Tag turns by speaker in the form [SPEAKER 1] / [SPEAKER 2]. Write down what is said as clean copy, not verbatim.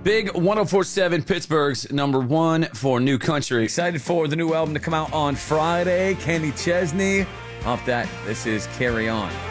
[SPEAKER 1] Big 104.7 Pittsburgh's number one for New Country. Excited for the new album to come out on Friday. Kenny Chesney. Off that, this is Carry On.